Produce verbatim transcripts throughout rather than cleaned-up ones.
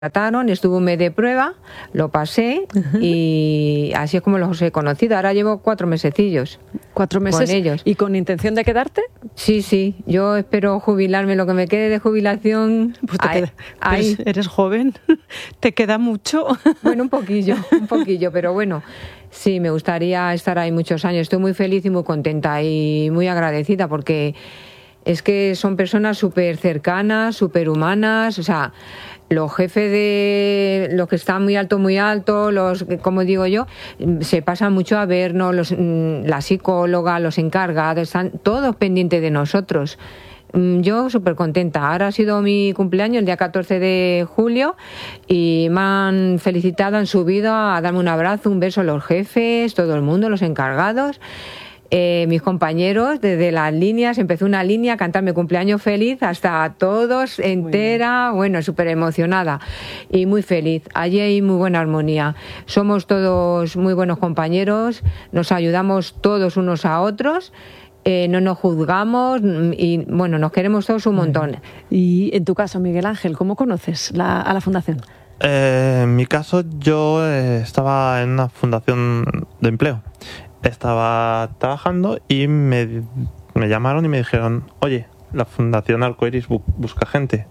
Trataron, estuve un mes de prueba, lo pasé uh-huh. y así es como los he conocido. Ahora llevo cuatro mesecillos. ¿Cuatro meses? Con ellos. ¿Y con intención de quedarte? Sí, sí. Yo espero jubilarme, lo que me quede de jubilación. Pues te ahí, queda, ahí. Eres joven, ¿te queda mucho? Bueno, un poquillo, un poquillo, pero bueno. Sí, me gustaría estar ahí muchos años. Estoy muy feliz y muy contenta y muy agradecida porque es que son personas súper cercanas, súper humanas, o sea, los jefes de los que están muy alto, muy alto, los, como digo yo, se pasan mucho a vernos, los, la psicóloga, los encargados, están todos pendientes de nosotros. Yo súper contenta. Ahora ha sido mi cumpleaños el día catorce de julio y me han felicitado, han subido a darme un abrazo, un beso a los jefes, todo el mundo, los encargados. Eh, mis compañeros, desde las líneas, empezó una línea a cantarme cumpleaños feliz hasta todos, entera, bueno, súper emocionada y muy feliz. Allí hay muy buena armonía. Somos todos muy buenos compañeros, nos ayudamos todos unos a otros, eh, no nos juzgamos y, bueno, nos queremos todos un montón. Y en tu caso, Miguel Ángel, ¿cómo conoces la, a la fundación? Eh, en mi caso, yo eh, estaba en una fundación de empleo. Estaba trabajando y me, me llamaron y me dijeron, oye, la Fundación Arcoiris bu- busca gente.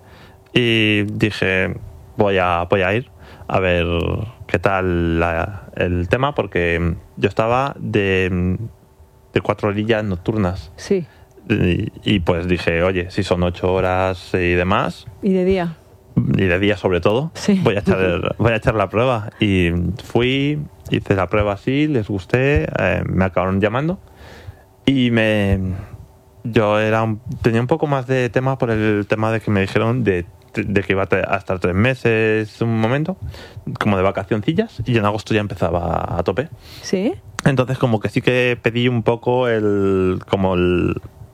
Y dije, voy a, voy a ir a ver qué tal la, el tema, porque yo estaba de, de cuatro orillas nocturnas. Sí. Y, y pues dije, oye, si son ocho horas y demás. ¿Y de día? Y de día sobre todo, sí. voy, a echar, voy a echar la prueba. Y fui, hice la prueba así, les gusté, eh, me acabaron llamando. Y me yo era un, tenía un poco más de tema por el tema de que me dijeron de, de que iba a estar tres meses, un momento, como de vacacioncillas, y en agosto ya empezaba a tope. ¿Sí? Entonces como que sí que pedí un poco el como el,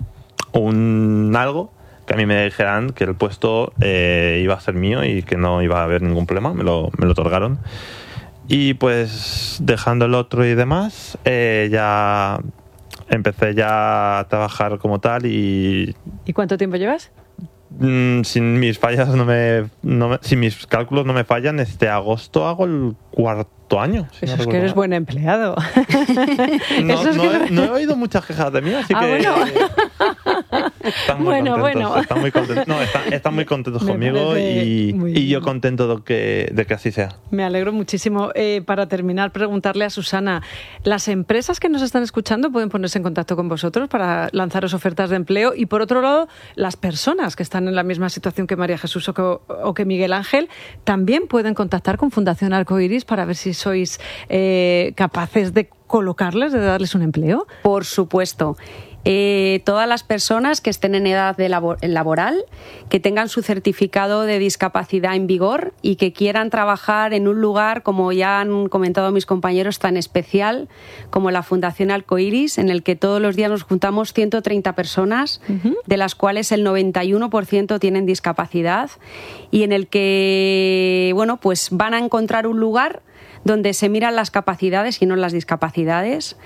un algo que a mí me dijeran que el puesto eh, iba a ser mío y que no iba a haber ningún problema, me lo, me lo otorgaron. Y pues dejando el otro y demás, eh, ya empecé ya a trabajar como tal y... ¿Y cuánto tiempo llevas? Mm, sin mis fallas no me, no me... Si mis cálculos no me fallan, este agosto hago el cuarto año. Si Eso no es que eres buen empleado. No, Eso es no, que... he, no he oído muchas quejas de mí, así ah, que... Bueno. Están muy bueno, contentos, bueno. Están muy contentos, no, están, están muy contentos Me conmigo y, y yo contento de que, de que así sea. Me alegro muchísimo. Eh, para terminar, preguntarle a Susana, ¿las empresas que nos están escuchando pueden ponerse en contacto con vosotros para lanzaros ofertas de empleo? Y por otro lado, las personas que están en la misma situación que María Jesús o que, o que Miguel Ángel, ¿también pueden contactar con Fundación Arcoiris para ver si sois eh, capaces de colocarles, de darles un empleo? Por supuesto. Eh, todas las personas que estén en edad de labor, laboral, que tengan su certificado de discapacidad en vigor y que quieran trabajar en un lugar, como ya han comentado mis compañeros, tan especial como la Fundación Arcoiris, en el que todos los días nos juntamos ciento treinta personas, uh-huh. de las cuales el noventa y uno por ciento tienen discapacidad, y en el que, bueno, pues van a encontrar un lugar donde se miran las capacidades y no las discapacidades,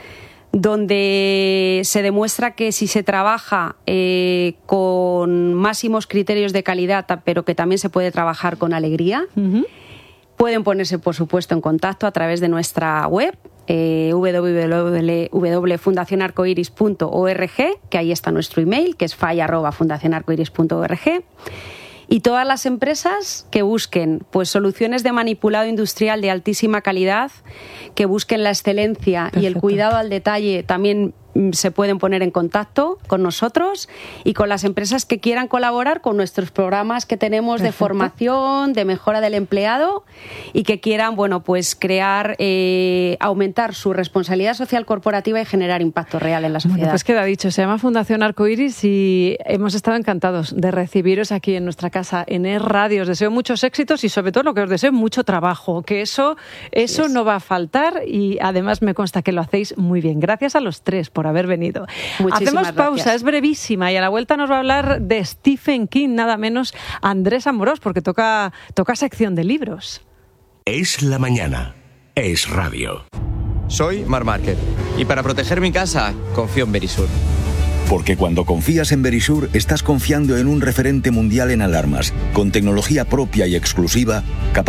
donde se demuestra que si se trabaja eh, con máximos criterios de calidad, pero que también se puede trabajar con alegría, uh-huh. pueden ponerse, por supuesto, en contacto a través de nuestra web, eh, doble u doble u doble u punto fundación arcoiris punto org, que ahí está nuestro email, que es fai arroba fundación arcoiris punto org. Y todas las empresas que busquen pues soluciones de manipulado industrial de altísima calidad, que busquen la excelencia Perfecto. Y el cuidado al detalle, también se pueden poner en contacto con nosotros y con las empresas que quieran colaborar con nuestros programas que tenemos Perfecto. De formación, de mejora del empleado, y que quieran, bueno, pues crear, eh, aumentar su responsabilidad social corporativa y generar impacto real en la sociedad. Bueno, pues queda dicho, se llama Fundación Arcoiris y hemos estado encantados de recibiros aquí en nuestra casa en E S Radio. Os deseo muchos éxitos y sobre todo lo que os deseo, mucho trabajo, que eso, eso yes. no va a faltar, y además me consta que lo hacéis muy bien. Gracias a los tres por haber venido. Muchísimas Hacemos pausa, gracias. Es brevísima, y a la vuelta nos va a hablar de Stephen King, nada menos Andrés Amorós, porque toca, toca sección de libros. Es la mañana. Es radio. Soy Marc Márquez y para proteger mi casa confío en Verisur. Porque cuando confías en Verisure, estás confiando en un referente mundial en alarmas, con tecnología propia y exclusiva, capaz